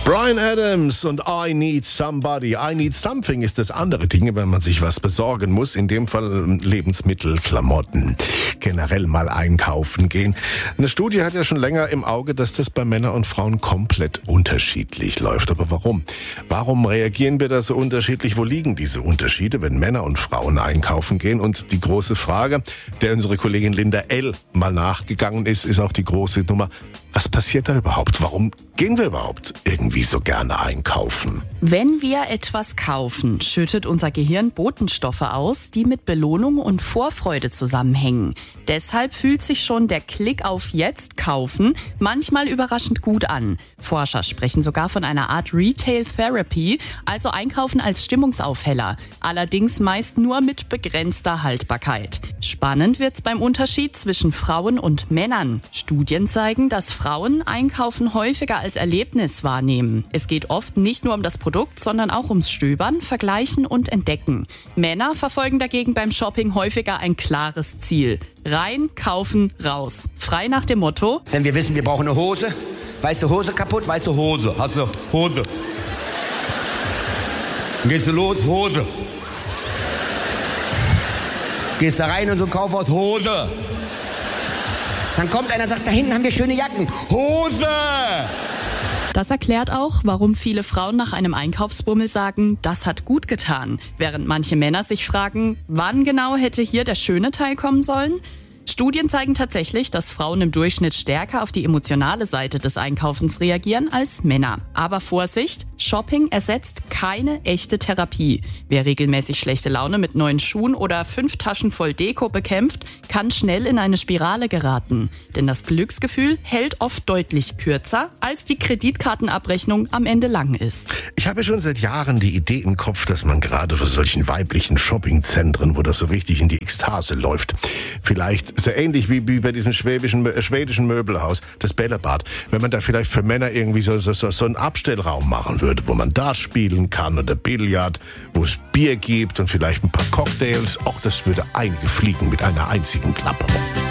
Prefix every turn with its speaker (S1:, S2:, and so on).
S1: Bryan Adams und I Need Somebody. I Need Something ist das andere Ding, wenn man sich was besorgen muss. In dem Fall Lebensmittel, Klamotten, generell mal einkaufen gehen. Eine Studie hat ja schon länger im Auge, dass das bei Männern und Frauen komplett unterschiedlich läuft. Aber warum? Warum reagieren wir da so unterschiedlich? Wo liegen diese Unterschiede, wenn Männer und Frauen einkaufen gehen? Und die große Frage, der unsere Kollegin Linda L. mal nachgegangen ist auch die große Nummer. Was passiert da überhaupt? Warum gehen wir überhaupt irgendwie so gerne einkaufen?
S2: Wenn wir etwas kaufen, schüttet unser Gehirn Botenstoffe aus, die mit Belohnung und Vorfreude zusammenhängen. Deshalb fühlt sich schon der Klick auf Jetzt kaufen manchmal überraschend gut an. Forscher sprechen sogar von einer Art Retail Therapy, also Einkaufen als Stimmungsaufheller. Allerdings meist nur mit begrenzter Haltbarkeit. Spannend wird's beim Unterschied zwischen Frauen und Männern. Studien zeigen, dass Frauen Einkaufen häufiger als Erlebnis wahrnehmen. Es geht oft nicht nur um das Produkt, sondern auch ums Stöbern, Vergleichen und Entdecken. Männer verfolgen dagegen beim Shopping häufiger ein klares Ziel. Rein, kaufen, raus. Frei nach dem Motto:
S3: Wenn wir wissen, wir brauchen eine Hose. Weißt du, Hose kaputt? Weißt du, Hose. Hast du Hose? Gehst du los? Hose. Gehst da rein in so ein Kaufhaus? Hose. Dann kommt einer und sagt, da hinten haben wir schöne Jacken. Hose!
S2: Das erklärt auch, warum viele Frauen nach einem Einkaufsbummel sagen, das hat gut getan. Während manche Männer sich fragen, wann genau hätte hier der schöne Teil kommen sollen? Studien zeigen tatsächlich, dass Frauen im Durchschnitt stärker auf die emotionale Seite des Einkaufens reagieren als Männer. Aber Vorsicht, Shopping ersetzt keine echte Therapie. Wer regelmäßig schlechte Laune mit neuen Schuhen oder 5 Taschen voll Deko bekämpft, kann schnell in eine Spirale geraten. Denn das Glücksgefühl hält oft deutlich kürzer, als die Kreditkartenabrechnung am Ende lang ist.
S1: Ich habe schon seit Jahren die Idee im Kopf, dass man gerade für solchen weiblichen Shoppingzentren, wo das so richtig in die Ekstase läuft, vielleicht so ähnlich wie bei diesem schwedischen Möbelhaus, das Bällebad, wenn man da vielleicht für Männer irgendwie so einen Abstellraum machen würde, wo man da spielen kann oder Billard, wo es Bier gibt und vielleicht ein paar Cocktails. Auch das würde einige fliegen mit einer einzigen Klappe.